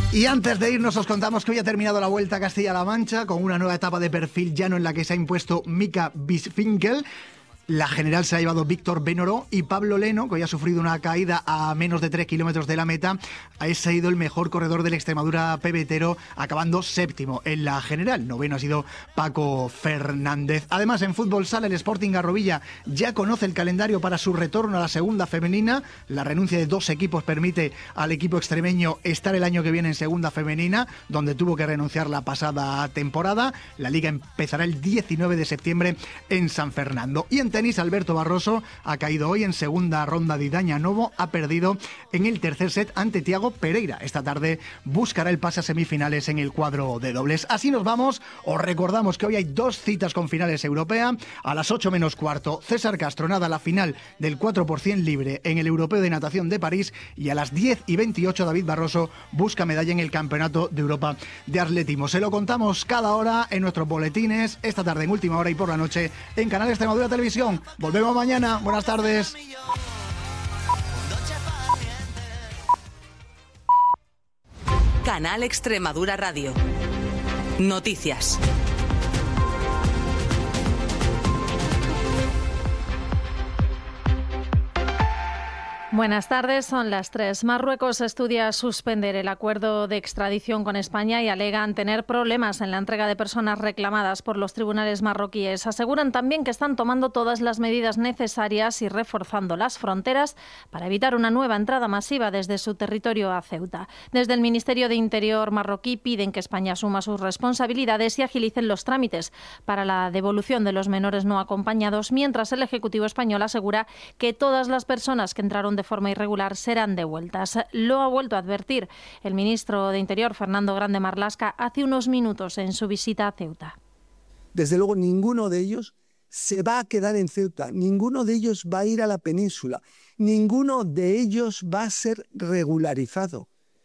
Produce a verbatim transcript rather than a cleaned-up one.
Y antes de irnos os contamos que hoy ha terminado la Vuelta a Castilla-La Mancha con una nueva etapa de perfil llano en la que se ha impuesto Mika Bisfinkel. La general se ha llevado Víctor Benoro y Pablo Leno, que hoy ha sufrido una caída a menos de tres kilómetros de la meta, ha sido el mejor corredor del Extremadura pebetero, acabando séptimo en la general. Noveno ha sido Paco Fernández. Además, en fútbol sala, el Sporting Garrovilla ya conoce el calendario para su retorno a la segunda femenina. La renuncia de dos equipos permite al equipo extremeño estar el año que viene en segunda femenina, donde tuvo que renunciar la pasada temporada. La liga empezará el diecinueve de septiembre en San Fernando. Y en tenis, Alberto Barroso ha caído hoy en segunda ronda de Idaña Novo, ha perdido en el tercer set ante Thiago Pereira. Esta tarde buscará el pase a semifinales en el cuadro de dobles. Así nos vamos. Os recordamos que hoy hay dos citas con finales europea. A las ocho menos cuarto, César Castro nada la final del cuatro por ciento libre en el Europeo de Natación de París, y a las diez y veintiocho David Barroso busca medalla en el Campeonato de Europa de Atletismo. Se lo contamos cada hora en nuestros boletines, esta tarde en Última Hora y por la noche en Canal Extremadura Televisión. Volvemos mañana. Buenas tardes. Canal Extremadura Radio. Noticias. Buenas tardes, son las tres. Marruecos estudia suspender el acuerdo de extradición con España y alegan tener problemas en la entrega de personas reclamadas por los tribunales marroquíes. Aseguran también que están tomando todas las medidas necesarias y reforzando las fronteras para evitar una nueva entrada masiva desde su territorio a Ceuta. Desde el Ministerio de Interior marroquí piden que España asuma sus responsabilidades y agilicen los trámites para la devolución de los menores no acompañados, mientras el Ejecutivo español asegura que todas las personas que entraron de forma irregular serán devueltas. Lo ha vuelto a advertir el ministro de Interior, Fernando Grande Marlaska, hace unos minutos en su visita a Ceuta. Desde luego, ninguno de ellos se va a quedar en Ceuta, ninguno de ellos va a ir a la península, ninguno de ellos va a ser regularizado.